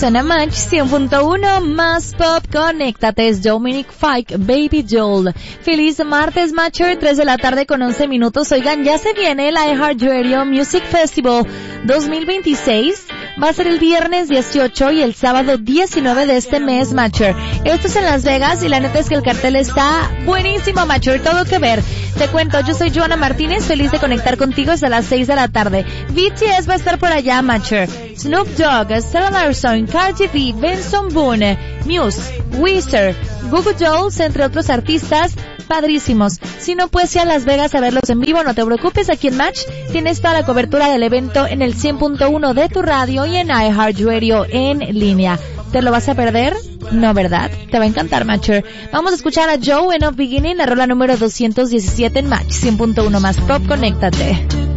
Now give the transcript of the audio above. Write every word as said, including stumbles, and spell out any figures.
Suena Match cien punto uno más pop. Conéctate, es Dominic Fike, Baby Joel. Feliz martes, Matcher, tres de la tarde con once minutos. Oigan, ya se viene el iHeartRadio Music Festival dos mil veintiséis. Va a ser el viernes dieciocho y el sábado diecinueve de este mes, Matcher. Esto es en Las Vegas y la neta es que el cartel está buenísimo, Matcher, todo que ver. Te cuento, yo soy Joana Martínez, feliz de conectar contigo hasta las seis de la tarde. B T S va a estar por allá, Matcher. Snoop Dogg, Stella Larson, Cardi B, Benson Boone, Muse, Weezer, Goo Goo Dolls, entre otros artistas padrísimos. Si no puedes ir a Las Vegas a verlos en vivo, no te preocupes, aquí en Match tienes toda la cobertura del evento en el cien punto uno de tu radio y en iHeartRadio en línea. ¿Te lo vas a perder? No, ¿verdad? Te va a encantar, Matcher. Vamos a escuchar a Joe en Of Beginning, la rola número doscientos diecisiete en Match cien punto uno más pop. Conéctate.